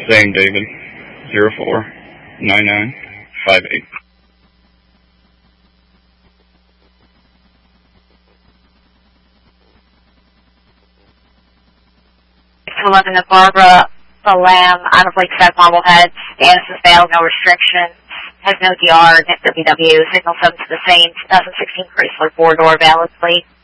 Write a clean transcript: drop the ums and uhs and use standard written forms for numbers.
Zane David, 049958. 11 of Barbara, the Lamb, out of Lakeside Bobblehead. Status is failed, no restrictions. Has no DR, net WW, signal 7 to the same, 2016 Chrysler 4-door valid plate.